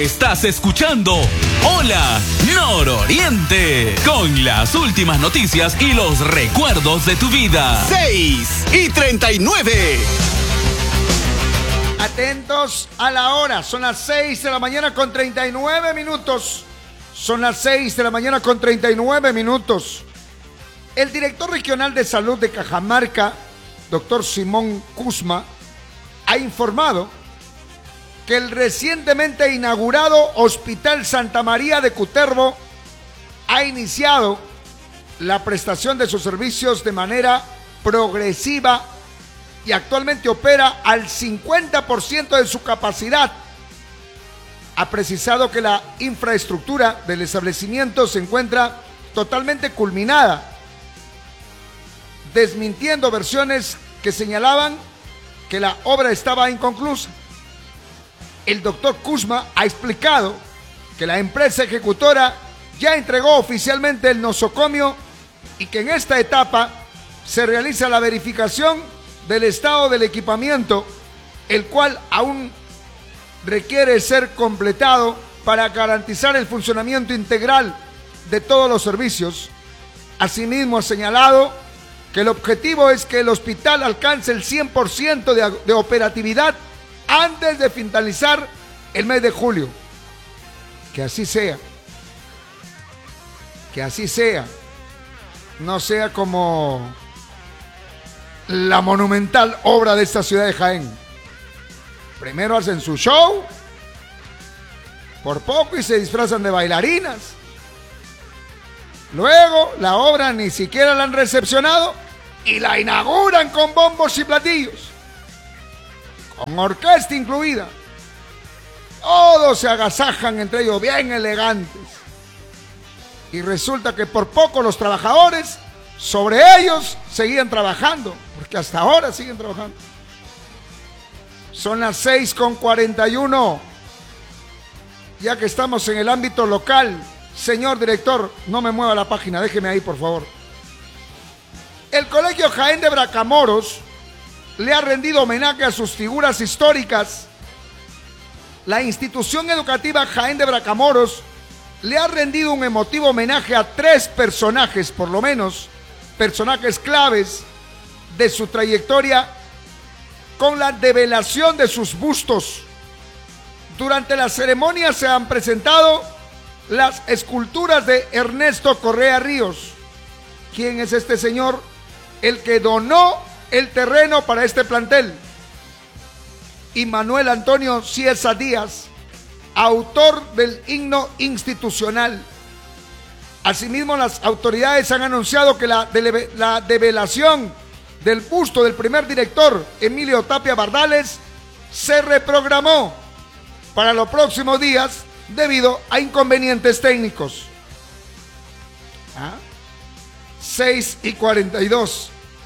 Estás escuchando Hola Nororiente, con las últimas noticias y los recuerdos de tu vida. 6:39. Atentos a la hora, son las 6 de la mañana con 39 minutos. Son las 6 de la mañana con 39 minutos. El director regional de salud de Cajamarca, doctor Simón Cusma, ha informado que el recientemente inaugurado Hospital Santa María de Cutervo ha iniciado la prestación de sus servicios de manera progresiva y actualmente opera al 50% de su capacidad. Ha precisado que la infraestructura del establecimiento se encuentra totalmente culminada, desmintiendo versiones que señalaban que la obra estaba inconclusa. El doctor Cusma ha explicado que la empresa ejecutora ya entregó oficialmente el nosocomio y que en esta etapa se realiza la verificación del estado del equipamiento, el cual aún requiere ser completado para garantizar el funcionamiento integral de todos los servicios. Asimismo, ha señalado que el objetivo es que el hospital alcance el 100% de operatividad antes de finalizar el mes de julio. Que así sea. Que así sea. No sea como la monumental obra de esta ciudad de Jaén. Primero hacen su show, por poco, y se disfrazan de bailarinas. Luego la obra ni siquiera la han recepcionado y la inauguran con bombos y platillos, con orquesta incluida. Todos se agasajan entre ellos bien elegantes. Y resulta que por poco los trabajadores sobre ellos seguían trabajando, porque hasta ahora siguen trabajando. Son las 6:41. Ya que estamos en el ámbito local, señor director, no me mueva la página, déjeme ahí por favor. El Colegio Jaén de Bracamoros le ha rendido homenaje a sus figuras históricas. La institución educativa Jaén de Bracamoros le ha rendido un emotivo homenaje a 3 personajes, por lo menos, personajes claves de su trayectoria, con la develación de sus bustos. Durante la ceremonia se han presentado las esculturas de Ernesto Correa Ríos. ¿Quién es este señor? El que donó el terreno para este plantel. Y Manuel Antonio Cieza Díaz, autor del himno institucional. Asimismo, las autoridades han anunciado que la develación del busto del primer director, Emilio Tapia Bardales, se reprogramó para los próximos días debido a inconvenientes técnicos. 6:42.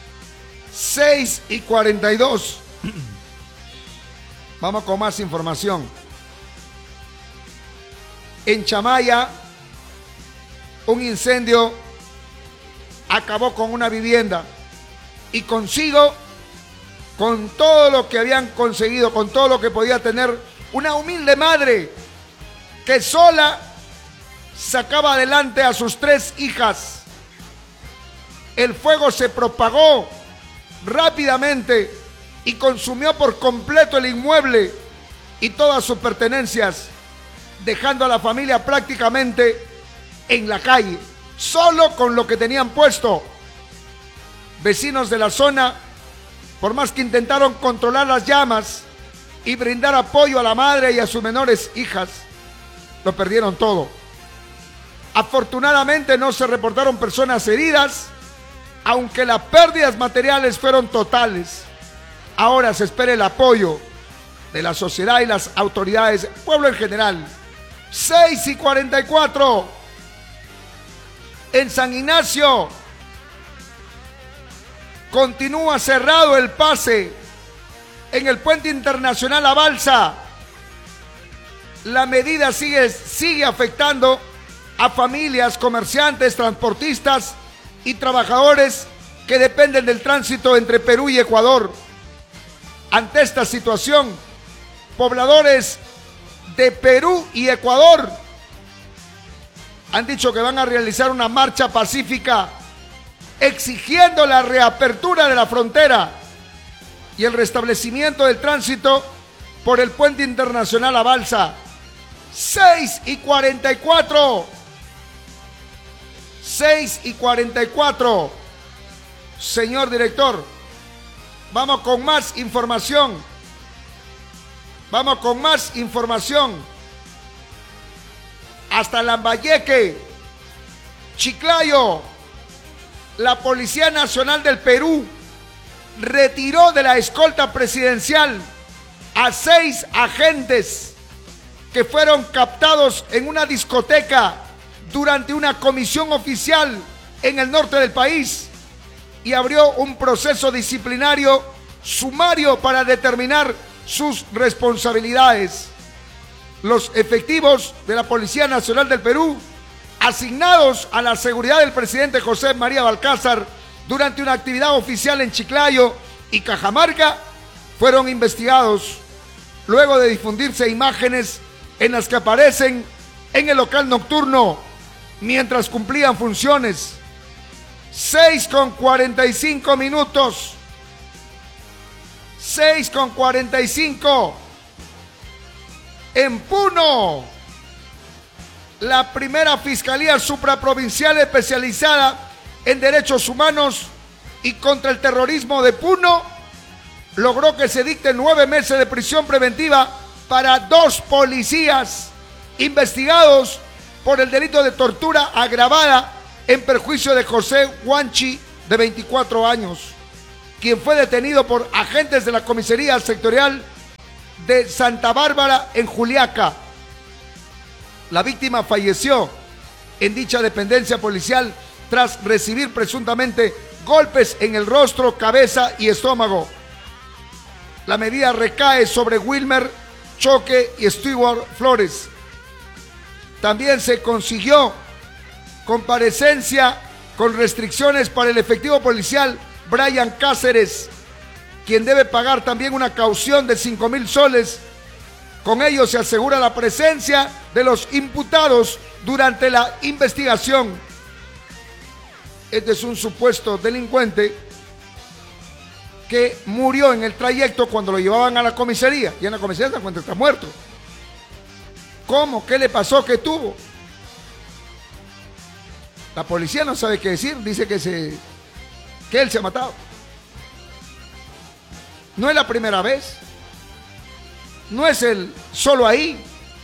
6:42. Vamos con más información. En Chamaya, un incendio acabó con una vivienda y consigo, con todo lo que habían conseguido, con todo lo que podía tener una humilde madre que sola sacaba adelante a sus 3 hijas. El fuego se propagó rápidamente y consumió por completo el inmueble y todas sus pertenencias, dejando a la familia prácticamente en la calle, solo con lo que tenían puesto. Vecinos de la zona, por más que intentaron controlar las llamas y brindar apoyo a la madre y a sus menores hijas, lo perdieron todo. Afortunadamente no se reportaron personas heridas, aunque las pérdidas materiales fueron totales. Ahora se espera el apoyo de la sociedad y las autoridades, el pueblo en general. 6:44. En San Ignacio continúa cerrado el pase en el puente internacional La Balsa. La medida sigue afectando a familias, comerciantes, transportistas y trabajadores que dependen del tránsito entre Perú y Ecuador. Ante esta situación, pobladores de Perú y Ecuador han dicho que van a realizar una marcha pacífica exigiendo la reapertura de la frontera y el restablecimiento del tránsito por el puente internacional a Balsa. 6:44. 6:44. Señor director, vamos con más información. Vamos con más información. Hasta Lambayeque, Chiclayo, la Policía Nacional del Perú retiró de la escolta presidencial a 6 agentes que fueron captados en una discoteca durante una comisión oficial en el norte del país y abrió un proceso disciplinario sumario para determinar sus responsabilidades. Los efectivos de la Policía Nacional del Perú, asignados a la seguridad del presidente José María Balcázar durante una actividad oficial en Chiclayo y Cajamarca, fueron investigados luego de difundirse imágenes en las que aparecen en el local nocturno mientras cumplían funciones. 6:45 minutos. 6:45. En Puno, la primera Fiscalía Supraprovincial especializada en Derechos Humanos y contra el Terrorismo de Puno logró que se dicten 9 meses de prisión preventiva para 2 policías investigados por el delito de tortura agravada en perjuicio de José Guanchi, de 24 años, quien fue detenido por agentes de la Comisaría Sectorial de Santa Bárbara en Juliaca. La víctima falleció en dicha dependencia policial tras recibir presuntamente golpes en el rostro, cabeza y estómago. La medida recae sobre Wilmer Choque y Stewart Flores. También se consiguió comparecencia con restricciones para el efectivo policial Brian Cáceres, quien debe pagar también una caución de 5,000 soles. Con ello se asegura la presencia de los imputados durante la investigación. Este es un supuesto delincuente que murió en el trayecto cuando lo llevaban a la comisaría. Y en la comisaría se encuentra, está muerto. ¿Cómo? ¿Qué le pasó? ¿Qué tuvo? La policía no sabe qué decir. Dice que él se ha matado. No es la primera vez. No es el solo ahí.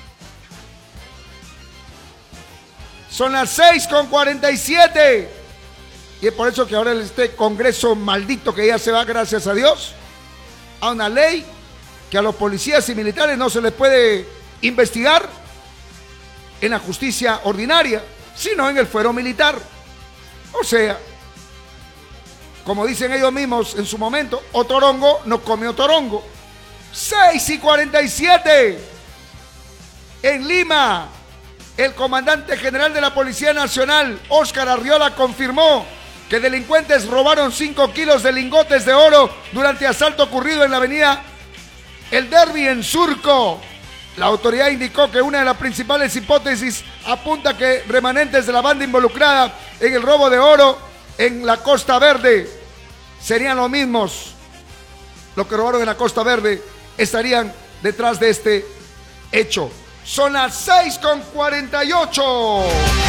Son las 6:47. Y es por eso que ahora este Congreso maldito que ya se va, gracias a Dios, a una ley que a los policías y militares no se les puede investigar en la justicia ordinaria, sino en el fuero militar. O sea, como dicen ellos mismos en su momento, otorongo no come otorongo. 6:47. En Lima, el comandante general de la Policía Nacional, Óscar Arriola, confirmó que delincuentes robaron 5 kilos de lingotes de oro durante asalto ocurrido en la avenida El Derby en Surco. La autoridad indicó que una de las principales hipótesis apunta que remanentes de la banda involucrada en el robo de oro en la Costa Verde serían los mismos. Los que robaron en la Costa Verde estarían detrás de este hecho. Son las 6:48.